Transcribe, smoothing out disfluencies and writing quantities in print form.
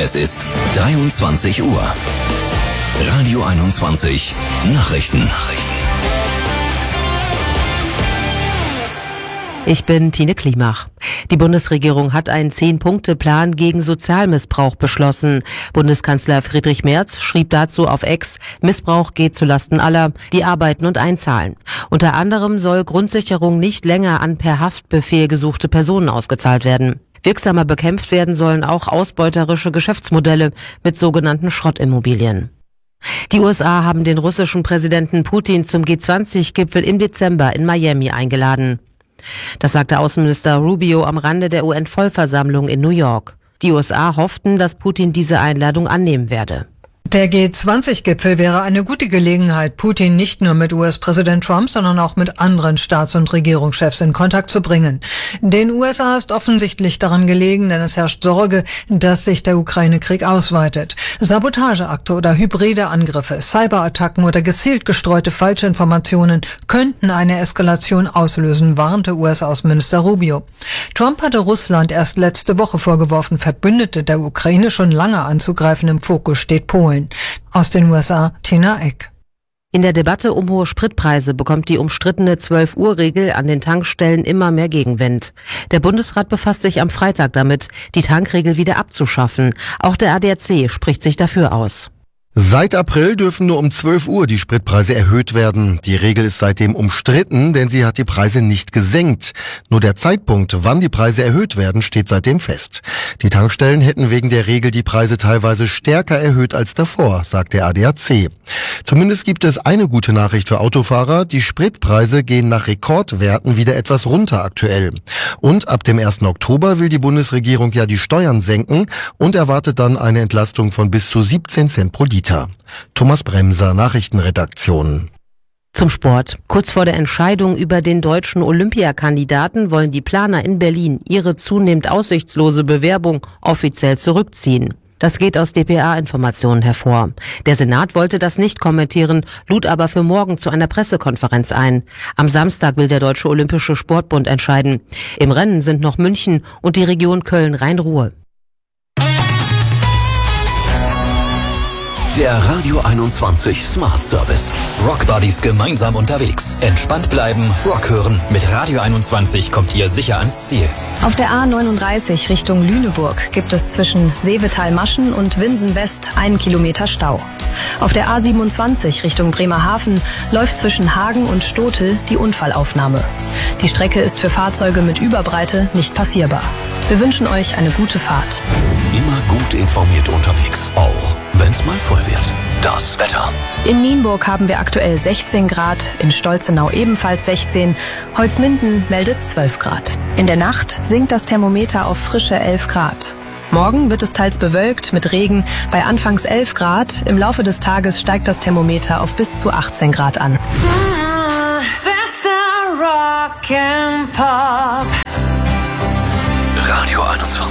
Es ist 23 Uhr. Radio 21 Nachrichten. Ich bin Tine Klimach. Die Bundesregierung hat einen 10-Punkte-Plan gegen Sozialmissbrauch beschlossen. Bundeskanzler Friedrich Merz schrieb dazu auf X: Missbrauch geht zulasten aller, die arbeiten und einzahlen. Unter anderem soll Grundsicherung nicht länger an per Haftbefehl gesuchte Personen ausgezahlt werden. Wirksamer bekämpft werden sollen auch ausbeuterische Geschäftsmodelle mit sogenannten Schrottimmobilien. Die USA haben den russischen Präsidenten Putin zum G20-Gipfel im Dezember in Miami eingeladen. Das sagte Außenminister Rubio am Rande der UN-Vollversammlung in New York. Die USA hofften, dass Putin diese Einladung annehmen werde. Der G20-Gipfel wäre eine gute Gelegenheit, Putin nicht nur mit US-Präsident Trump, sondern auch mit anderen Staats- und Regierungschefs in Kontakt zu bringen. Den USA ist offensichtlich daran gelegen, denn es herrscht Sorge, dass sich der Ukraine-Krieg ausweitet. Sabotageakte oder hybride Angriffe, Cyberattacken oder gezielt gestreute Falschinformationen könnten eine Eskalation auslösen, warnte US-Außenminister Rubio. Trump hatte Russland erst letzte Woche vorgeworfen, Verbündete der Ukraine schon lange anzugreifen. Im Fokus steht Polen. Aus den USA, Tina Eck. In der Debatte um hohe Spritpreise bekommt die umstrittene 12-Uhr-Regel an den Tankstellen immer mehr Gegenwind. Der Bundesrat befasst sich am Freitag damit, die Tankregel wieder abzuschaffen. Auch der ADAC spricht sich dafür aus. Seit April dürfen nur um 12 Uhr die Spritpreise erhöht werden. Die Regel ist seitdem umstritten, denn sie hat die Preise nicht gesenkt. Nur der Zeitpunkt, wann die Preise erhöht werden, steht seitdem fest. Die Tankstellen hätten wegen der Regel die Preise teilweise stärker erhöht als davor, sagt der ADAC. Zumindest gibt es eine gute Nachricht für Autofahrer. Die Spritpreise gehen nach Rekordwerten wieder etwas runter aktuell. Und ab dem 1. Oktober will die Bundesregierung ja die Steuern senken und erwartet dann eine Entlastung von bis zu 17 Cent pro Liter. Thomas Bremser, Nachrichtenredaktion. Zum Sport. Kurz vor der Entscheidung über den deutschen Olympiakandidaten wollen die Planer in Berlin ihre zunehmend aussichtslose Bewerbung offiziell zurückziehen. Das geht aus dpa-Informationen hervor. Der Senat wollte das nicht kommentieren, lud aber für morgen zu einer Pressekonferenz ein. Am Samstag will der Deutsche Olympische Sportbund entscheiden. Im Rennen sind noch München und die Region Köln-Rhein-Ruhr. Der Radio 21 Smart Service. Rock Buddies gemeinsam unterwegs. Entspannt bleiben, Rock hören. Mit Radio 21 kommt ihr sicher ans Ziel. Auf der A39 Richtung Lüneburg gibt es zwischen Seevetal-Maschen und Winsen-West 1 Kilometer Stau. Auf der A27 Richtung Bremerhaven läuft zwischen Hagen und Stotel die Unfallaufnahme. Die Strecke ist für Fahrzeuge mit Überbreite nicht passierbar. Wir wünschen euch eine gute Fahrt. Immer gut informiert unterwegs, auch wenn's mal voll wird. Das Wetter. In Nienburg haben wir aktuell 16 Grad, in Stolzenau ebenfalls 16, Holzminden meldet 12 Grad. In der Nacht sinkt das Thermometer auf frische 11 Grad. Morgen wird es teils bewölkt mit Regen bei anfangs 11 Grad. Im Laufe des Tages steigt das Thermometer auf bis zu 18 Grad an. Radio 21.